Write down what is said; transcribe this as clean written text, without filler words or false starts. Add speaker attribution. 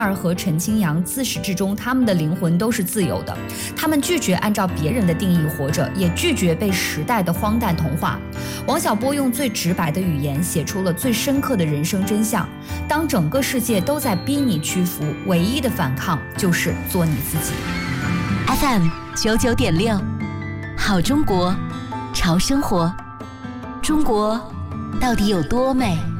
Speaker 1: 儿和陈清扬自始至终，他们的灵魂都是自由的，他们拒绝按照别人的定义活着，也拒绝被时代的荒诞同化。王小波用最直白的语言写出了最深刻的人生真相：当整个世界都在逼你屈服，唯一的反抗就是做你自己。
Speaker 2: FM 99.6，好中国，潮生活。中国到底有多美？